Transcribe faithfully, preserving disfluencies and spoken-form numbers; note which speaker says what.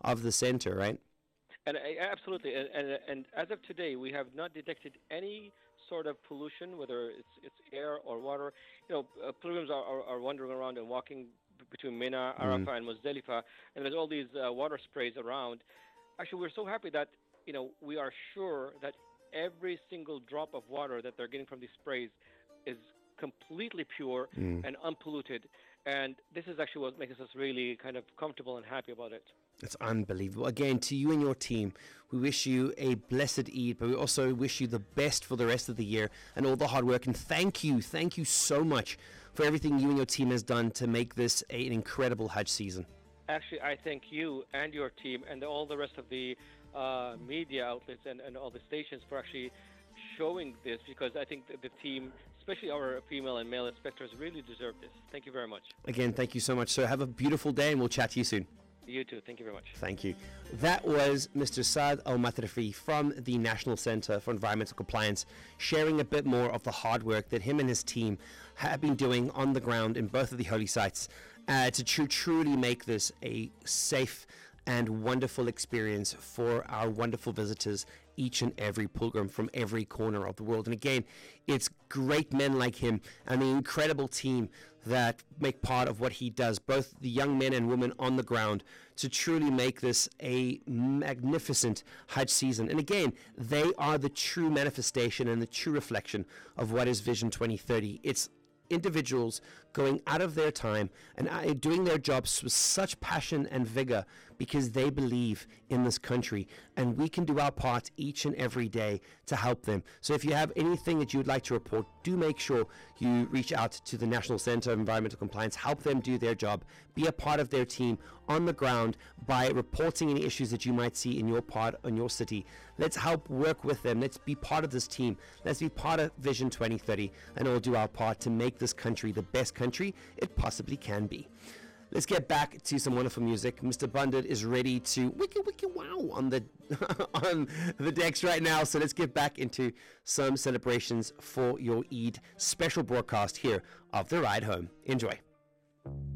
Speaker 1: of the center, right?
Speaker 2: And uh, absolutely, and, and and as of today, we have not detected any sort of pollution, whether it's it's air or water. You know, uh, pilgrims are, are, are wandering around and walking b- between Mina,
Speaker 1: Mm.
Speaker 2: Arafah, and Muzdalifah, and there's all these uh, water sprays around. Actually, we're so happy that you know we are sure that every single drop of water that they're getting from these sprays is completely pure
Speaker 1: Mm.
Speaker 2: and unpolluted. And this is actually what makes us really kind of comfortable and happy about it.
Speaker 1: It's unbelievable. Again, to you and your team, we wish you a blessed Eid, but we also wish you the best for the rest of the year and all the hard work. And thank you, thank you so much for everything you and your team has done to make this a, an incredible Hajj season.
Speaker 2: Actually, I thank you and your team and all the rest of the uh, media outlets and, and all the stations for actually showing this, because I think that the team, especially our female and male inspectors, really deserve this. Thank you very much.
Speaker 1: Again, thank you so much, sir. Have a beautiful day, and we'll chat to you soon.
Speaker 2: You too. Thank you very much.
Speaker 1: Thank you. That was Mister Saad Al Matrafi from the National Centre for Environmental Compliance, sharing a bit more of the hard work that him and his team have been doing on the ground in both of the holy sites uh, to tr- truly make this a safe and wonderful experience for our wonderful visitors, each and every pilgrim from every corner of the world. And again, it's great men like him and the incredible team that make part of what he does, both the young men and women on the ground, to truly make this a magnificent Hajj season. And again, they are the true manifestation and the true reflection of what is Vision twenty thirty. It's individuals going out of their time and uh, doing their jobs with such passion and vigor because they believe in this country, and we can do our part each and every day to help them. So if you have anything that you'd like to report, do make sure you reach out to the National Centre of Environmental Compliance, help them do their job, be a part of their team on the ground by reporting any issues that you might see in your part, in your city. Let's help work with them. Let's be part of this team. Let's be part of Vision twenty thirty, and all do our part to make this country the best country it possibly can be. Let's get back to some wonderful music. Mister Bundit is ready to wiki wiki wow on the on the decks right now. So let's get back into some celebrations for your Eid special broadcast here of The Ride Home. Enjoy.